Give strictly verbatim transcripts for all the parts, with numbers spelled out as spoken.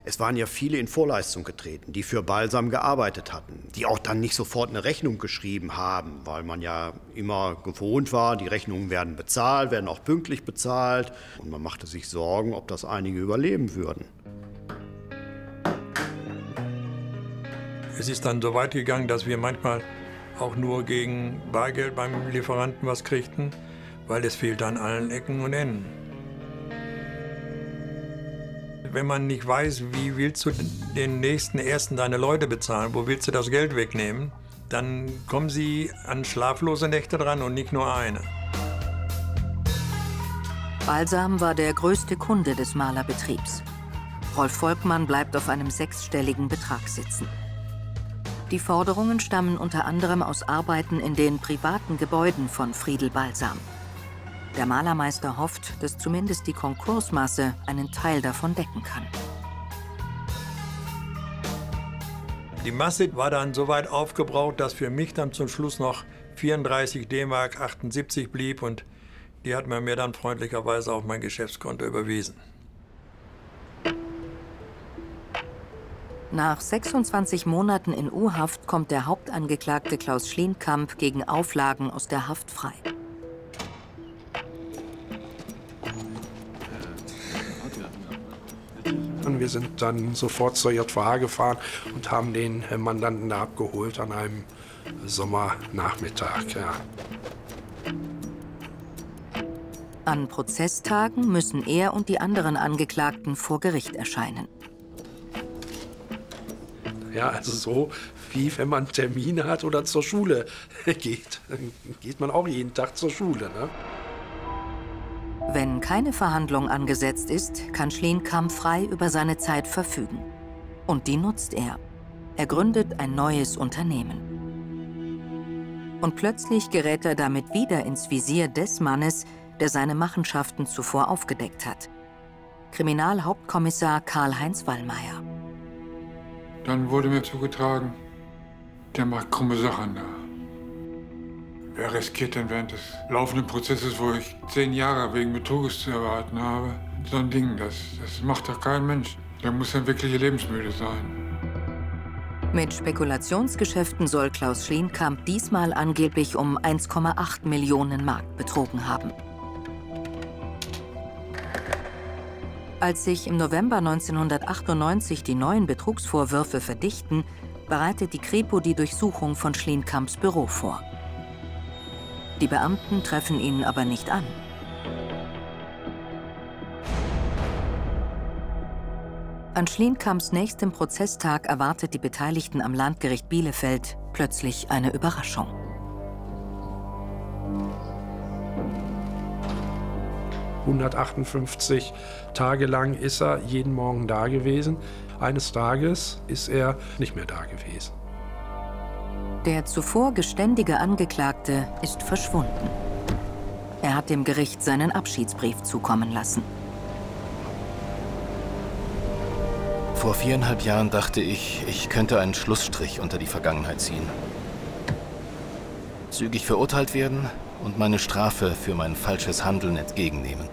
Es waren ja viele in Vorleistung getreten, die für Balsam gearbeitet hatten, die auch dann nicht sofort eine Rechnung geschrieben haben, weil man ja immer gewohnt war, die Rechnungen werden bezahlt, werden auch pünktlich bezahlt. Und man machte sich Sorgen, ob das einige überleben würden. Es ist dann so weit gegangen, dass wir manchmal auch nur gegen Bargeld beim Lieferanten was kriegten, weil es fehlt an allen Ecken und Enden. Wenn man nicht weiß, wie willst du den nächsten Ersten deine Leute bezahlen, wo willst du das Geld wegnehmen, dann kommen sie an schlaflose Nächte dran und nicht nur eine. Balsam war der größte Kunde des Malerbetriebs. Rolf Volkmann bleibt auf einem sechsstelligen Betrag sitzen. Die Forderungen stammen unter anderem aus Arbeiten in den privaten Gebäuden von Friedel Balsam. Der Malermeister hofft, dass zumindest die Konkursmasse einen Teil davon decken kann. Die Masse war dann so weit aufgebraucht, dass für mich dann zum Schluss noch vierunddreißig D-Mark achtundsiebzig blieb und die hat man mir dann freundlicherweise auf mein Geschäftskonto überwiesen. Nach sechsundzwanzig Monaten in U-Haft kommt der Hauptangeklagte Klaus Schlienkamp gegen Auflagen aus der Haft frei. Und wir sind dann sofort zur J V H gefahren und haben den Mandanten da abgeholt an einem Sommernachmittag. Ja. An Prozesstagen müssen er und die anderen Angeklagten vor Gericht erscheinen. Ja, also so wie wenn man Termine hat oder zur Schule geht. Dann geht man auch jeden Tag zur Schule, ne? Wenn keine Verhandlung angesetzt ist, kann Schlienkamp frei über seine Zeit verfügen. Und die nutzt er. Er gründet ein neues Unternehmen. Und plötzlich gerät er damit wieder ins Visier des Mannes, der seine Machenschaften zuvor aufgedeckt hat. Kriminalhauptkommissar Karl-Heinz Wallmeier. Dann wurde mir zugetragen, der macht krumme Sachen da. Wer riskiert denn während des laufenden Prozesses, wo ich zehn Jahre wegen Betruges zu erwarten habe, so ein Ding, das, das macht doch kein Mensch. Der muss dann wirklich lebensmüde sein. Mit Spekulationsgeschäften soll Klaus Schlienkamp diesmal angeblich um eins Komma acht Millionen Mark betrogen haben. Als sich im November neunzehnhundertachtundneunzig die neuen Betrugsvorwürfe verdichten, bereitet die Kripo die Durchsuchung von Schlienkamps Büro vor. Die Beamten treffen ihn aber nicht an. An Schlienkamps nächstem Prozesstag erwartet die Beteiligten am Landgericht Bielefeld plötzlich eine Überraschung. hundertachtundfünfzig Tage lang ist er jeden Morgen da gewesen. Eines Tages ist er nicht mehr da gewesen. Der zuvor geständige Angeklagte ist verschwunden. Er hat dem Gericht seinen Abschiedsbrief zukommen lassen. Vor viereinhalb Jahren dachte ich, ich könnte einen Schlussstrich unter die Vergangenheit ziehen. Zügig verurteilt werden und meine Strafe für mein falsches Handeln entgegennehmen.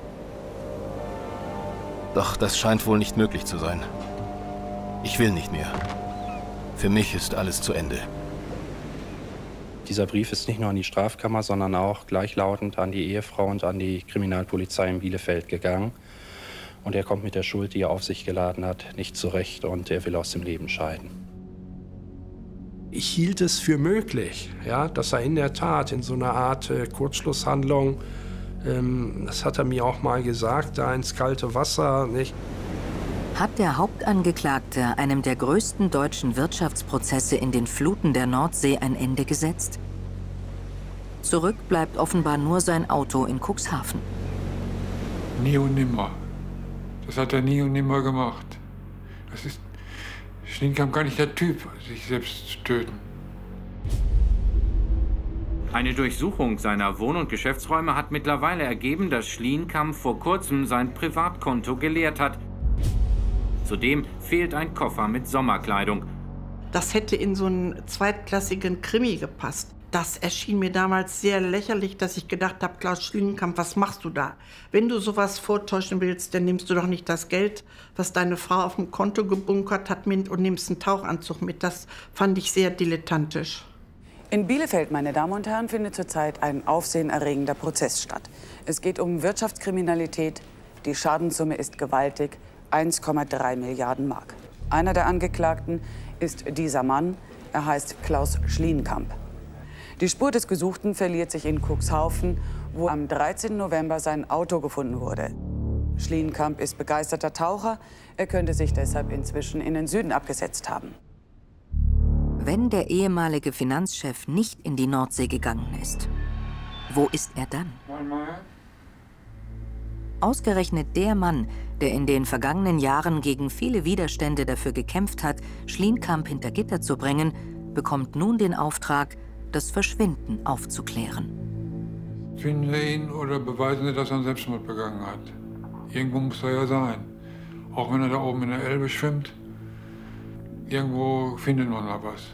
Doch das scheint wohl nicht möglich zu sein. Ich will nicht mehr. Für mich ist alles zu Ende. Dieser Brief ist nicht nur an die Strafkammer, sondern auch gleichlautend an die Ehefrau und an die Kriminalpolizei in Bielefeld gegangen. Und er kommt mit der Schuld, die er auf sich geladen hat, nicht zurecht und er will aus dem Leben scheiden. Ich hielt es für möglich, ja, dass er in der Tat in so einer Art äh, Kurzschlusshandlung, ähm, das hat er mir auch mal gesagt, da ins kalte Wasser, nicht? Hat der Hauptangeklagte einem der größten deutschen Wirtschaftsprozesse in den Fluten der Nordsee ein Ende gesetzt? Zurück bleibt offenbar nur sein Auto in Cuxhaven. Nie und nimmer. Das hat er nie und nimmer gemacht. Das ist Schlienkamp gar nicht der Typ, sich selbst zu töten. Eine Durchsuchung seiner Wohn- und Geschäftsräume hat mittlerweile ergeben, dass Schlienkamp vor kurzem sein Privatkonto geleert hat. Zudem fehlt ein Koffer mit Sommerkleidung. Das hätte in so einen zweitklassigen Krimi gepasst. Das erschien mir damals sehr lächerlich, dass ich gedacht habe, Klaus Schlienkamp, was machst du da? Wenn du sowas vortäuschen willst, dann nimmst du doch nicht das Geld, was deine Frau auf dem Konto gebunkert hat, mit und nimmst einen Tauchanzug mit. Das fand ich sehr dilettantisch. In Bielefeld, meine Damen und Herren, findet zurzeit ein aufsehenerregender Prozess statt. Es geht um Wirtschaftskriminalität. Die Schadenssumme ist gewaltig, eins Komma drei Milliarden Mark. Einer der Angeklagten ist dieser Mann. Er heißt Klaus Schlienkamp. Die Spur des Gesuchten verliert sich in Cuxhaven, wo am dreizehnten November sein Auto gefunden wurde. Schlienkamp ist begeisterter Taucher. Er könnte sich deshalb inzwischen in den Süden abgesetzt haben. Wenn der ehemalige Finanzchef nicht in die Nordsee gegangen ist, wo ist er dann? Ausgerechnet der Mann, der in den vergangenen Jahren gegen viele Widerstände dafür gekämpft hat, Schlienkamp hinter Gitter zu bringen, bekommt nun den Auftrag, das Verschwinden aufzuklären. Finden wir ihn oder beweisen Sie, dass er einen Selbstmord begangen hat? Irgendwo muss er ja sein. Auch wenn er da oben in der Elbe schwimmt, irgendwo findet man da was.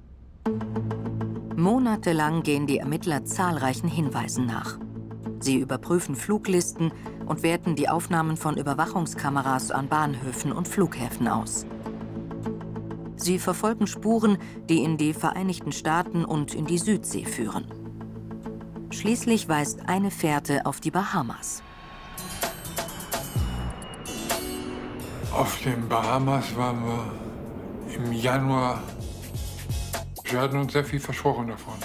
Monatelang gehen die Ermittler zahlreichen Hinweisen nach. Sie überprüfen Fluglisten und werten die Aufnahmen von Überwachungskameras an Bahnhöfen und Flughäfen aus. Sie verfolgen Spuren, die in die Vereinigten Staaten und in die Südsee führen. Schließlich weist eine Fährte auf die Bahamas. Auf den Bahamas waren wir im Januar. Wir hatten uns sehr viel versprochen davon.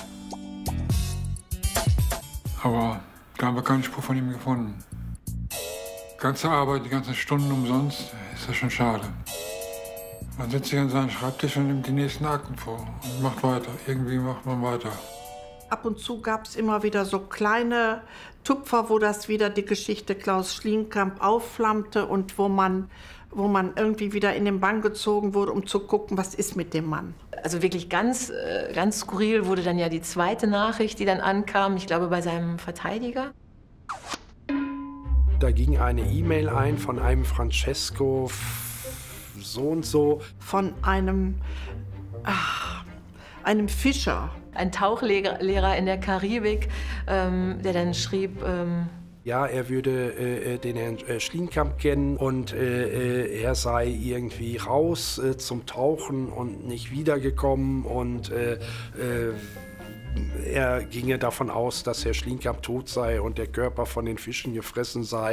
Aber da haben wir keine Spur von ihm gefunden. Die ganze Arbeit, die ganzen Stunden umsonst, ist das schon schade. Man setzt sich an seinen Schreibtisch und nimmt die nächsten Akten vor und macht weiter. Irgendwie macht man weiter. Ab und zu gab es immer wieder so kleine Tupfer, wo das wieder die Geschichte Klaus Schlienkamp aufflammte und wo man, wo man irgendwie wieder in den Bann gezogen wurde, um zu gucken, was ist mit dem Mann. Also wirklich ganz, ganz skurril wurde dann ja die zweite Nachricht, die dann ankam, ich glaube bei seinem Verteidiger. Da ging eine E-Mail ein von einem Francesco so und so. Von einem, ach, einem Fischer. Ein Tauchlehrer in der Karibik, ähm, der dann schrieb... Ähm ja, er würde äh, den Herrn äh, Schlienkamp kennen und äh, er sei irgendwie raus äh, zum Tauchen und nicht wiedergekommen. Und äh, äh, er ginge davon aus, dass Herr Schlienkamp tot sei und der Körper von den Fischen gefressen sei.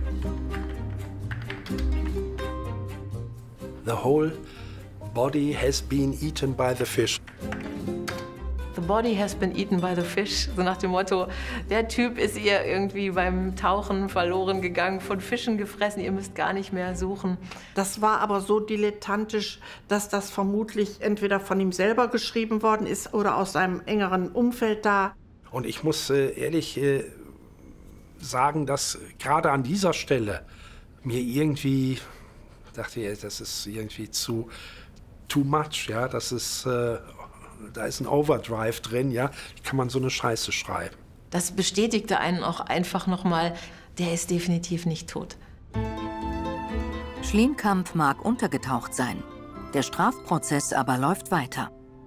The whole body has been eaten by the fish. The body has been eaten by the fish. So nach dem Motto, der Typ ist ihr irgendwie beim Tauchen verloren gegangen, von Fischen gefressen, ihr müsst gar nicht mehr suchen. Das war aber so dilettantisch, dass das vermutlich entweder von ihm selber geschrieben worden ist oder aus seinem engeren Umfeld da. Und ich muss äh, ehrlich äh, sagen, dass gerade an dieser Stelle mir irgendwie, dachte ich, das ist irgendwie zu too much, ja, das ist... Äh, Da ist ein Overdrive drin, ja, wie kann man so eine Scheiße schreiben? Das bestätigte einen auch einfach nochmal, der ist definitiv nicht tot. Schlienkamp mag untergetaucht sein, der Strafprozess aber läuft weiter.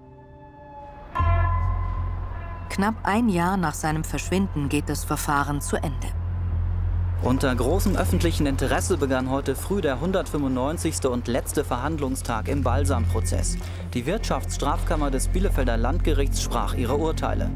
Knapp ein Jahr nach seinem Verschwinden geht das Verfahren zu Ende. Unter großem öffentlichen Interesse begann heute früh der hundertfünfundneunzigste und letzte Verhandlungstag im Balsam-Prozess. Die Wirtschaftsstrafkammer des Bielefelder Landgerichts sprach ihre Urteile.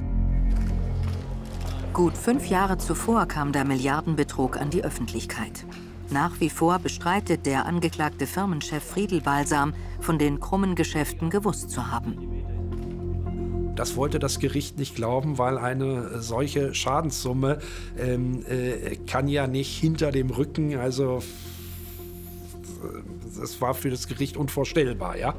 Gut fünf Jahre zuvor kam der Milliardenbetrug an die Öffentlichkeit. Nach wie vor bestreitet der angeklagte Firmenchef Friedel Balsam, von den krummen Geschäften gewusst zu haben. Das wollte das Gericht nicht glauben, weil eine solche Schadenssumme ähm, äh, kann ja nicht hinter dem Rücken, also das war für das Gericht unvorstellbar, ja.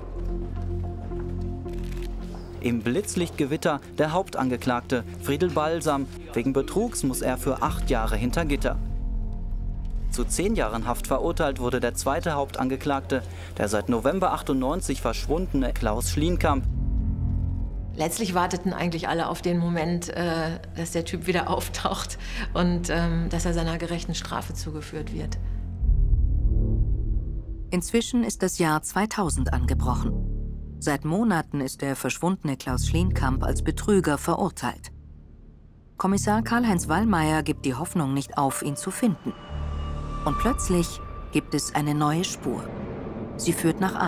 Im Blitzlichtgewitter der Hauptangeklagte Friedel Balsam. Wegen Betrugs muss er für acht Jahre hinter Gitter. Zu zehn Jahren Haft verurteilt wurde der zweite Hauptangeklagte, der seit November achtundneunzig verschwundene Klaus Schlienkamp. Letztlich warteten eigentlich alle auf den Moment, äh, dass der Typ wieder auftaucht und ähm, dass er seiner gerechten Strafe zugeführt wird. Inzwischen ist das Jahr zweitausend angebrochen. Seit Monaten ist der verschwundene Klaus Schlienkamp als Betrüger verurteilt. Kommissar Karl-Heinz Wallmeier gibt die Hoffnung nicht auf, ihn zu finden. Und plötzlich gibt es eine neue Spur. Sie führt nach Aachen.